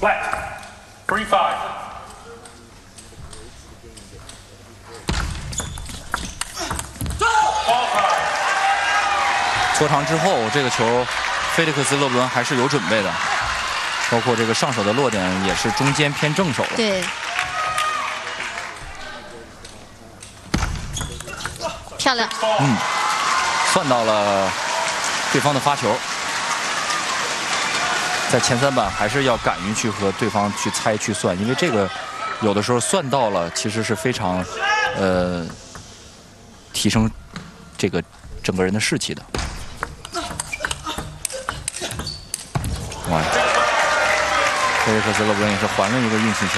Left. 3-5. 拖长之后，这个球，菲利克斯·勒布伦还是有准备的，包括这个上手的落点也是中间偏正手的。 对，漂亮。 算到了对方的发球，在前3板还是要敢于去和对方去猜去算，因为这个有的时候算到了，其实是非常提升这个整个人的士气的。哇，菲利克斯·勒布伦也是还了一个运气球。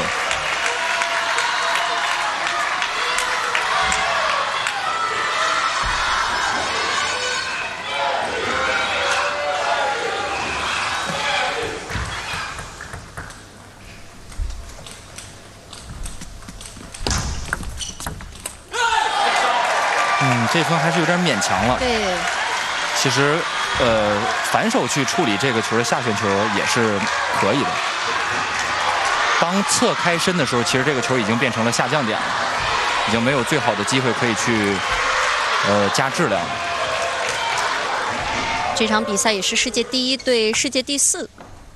这分还是有点勉强了。 对， 其实，反手去处理这个球的下旋球也是可以的。当侧开身的时候，其实这个球已经变成了下降点了，已经没有最好的机会可以去加质量了。 这场比赛也是世界第1对世界第4。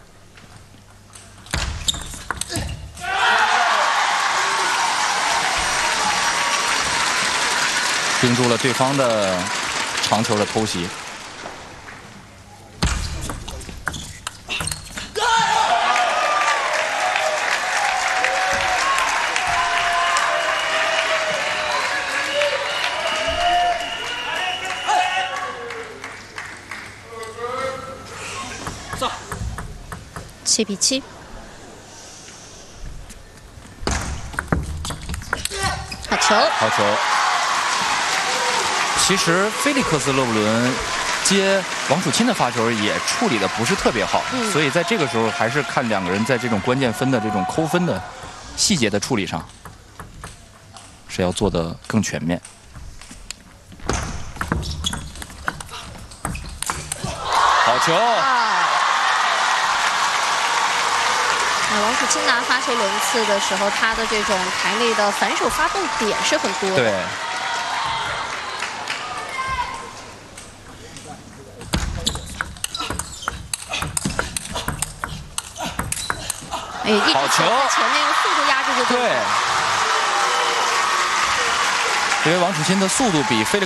盯住了对方的长球的偷袭。 7比7。好球！ 好球！其实菲利克斯·勒布伦接王楚钦的发球也处理的不是特别好，所以在这个时候还是看2个人在这种关键分的这种抠分的细节的处理上，是要做的更全面。好球！ 王楚钦拿发球轮次的时候，他的这种台内的反手发动点是很多的。 对。 哎，一直好球！ 在前面用速度压制住对手。 对，因为王楚钦的速度比菲利